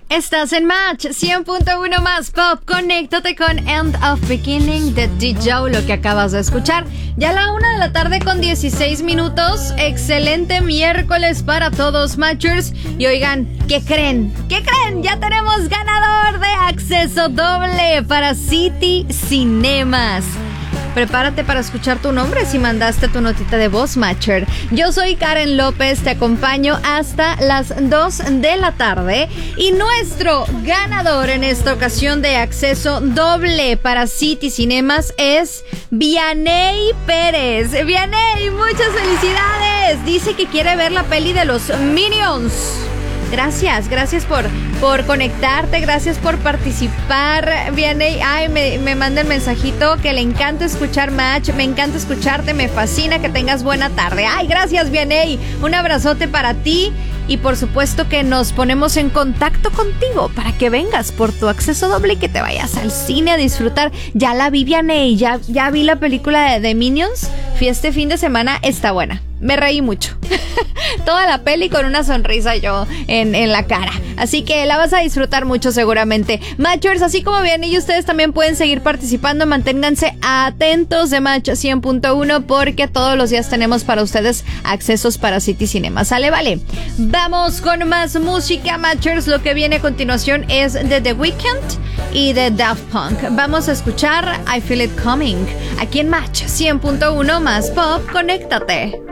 Estás en Match 100.1 más Pop. Conéctate con End of Beginning de DJ, lo que acabas de escuchar. Ya a la 1 de la tarde con 16 minutos. Excelente miércoles para todos, Matchers. Y oigan, ¿qué creen? ¿Qué creen? Ya tenemos ganador de acceso doble para City Cinemas. Prepárate para escuchar tu nombre si mandaste tu notita de voz, Matcher. Yo soy Karen López, te acompaño hasta las 2 de la tarde. Y nuestro ganador en esta ocasión de acceso doble para City Cinemas es Vianey Pérez. Vianey, muchas felicidades. Dice que quiere ver la peli de los Minions. Gracias por conectarte, gracias por participar, Vianey. Ay, me manda el mensajito que le encanta escuchar Match, me encanta escucharte, me fascina, que tengas buena tarde. Ay, gracias, Vianey, un abrazote para ti y por supuesto que nos ponemos en contacto contigo para que vengas por tu acceso doble y que te vayas al cine a disfrutar. Ya la vi, Vianey, ya vi la película de Minions, este fin de semana, está buena. Me reí mucho. Toda la peli con una sonrisa yo en la cara. Así que la vas a disfrutar mucho seguramente. Matchers, así como bien, y ustedes también pueden seguir participando. Manténganse atentos de Match 100.1 porque todos los días tenemos para ustedes accesos para City Cinema. ¿Sale? Vale. Vamos con más música, Matchers. Lo que viene a continuación es de The Weeknd y de Daft Punk. Vamos a escuchar I Feel It Coming aquí en Match 100.1 más Pop. Conéctate.